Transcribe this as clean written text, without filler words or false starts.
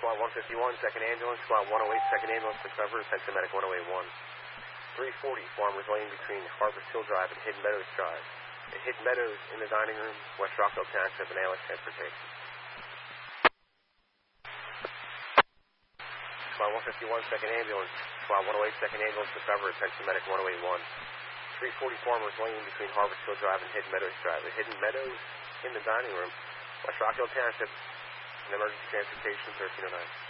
Squad 151, second ambulance. Squad 108, second ambulance to cover. Attention medic 1081. 340, Farmers Lane between Harvest Hill Drive and Hidden Meadows Drive. At Hidden Meadows in the dining room, West Rockville Township, and ALS Transportation. Squad 151, second ambulance. Squad 108, second ambulance to cover. Attention medic 1081. 340 Farmers Lane between Harvest Hill Drive and Hidden Meadows Drive. At Hidden Meadows in the dining room, West Rockville Township, and Emergency Transportation 1309.